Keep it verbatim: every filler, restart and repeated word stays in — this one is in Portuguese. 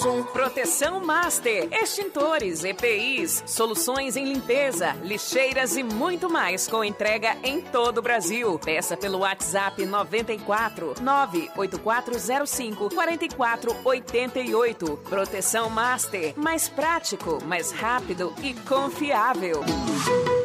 Amazon. Proteção Master, extintores, E P Is, soluções em limpeza, lixeiras e muito mais com entrega em todo o Brasil. Peça pelo WhatsApp noventa e quatro, nove oito quatro zero cinco, quatro quatro oito oito. Proteção Master, mais prático, mais rápido e confiável.